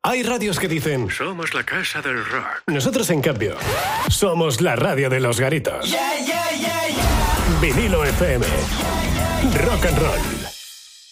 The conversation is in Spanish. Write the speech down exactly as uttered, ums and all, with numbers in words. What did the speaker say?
Hay radios que dicen somos la casa del rock. Nosotros, en cambio, somos la radio de los garitos. Yeah, yeah, yeah, yeah. Vinilo F M. Rock and roll.